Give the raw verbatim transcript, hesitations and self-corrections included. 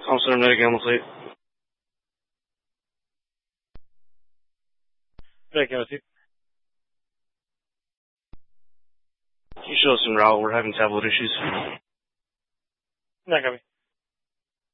I'll send a minute again, we'll see. Back out with you. Can you show us en route? We're having tablet issues. Not copy.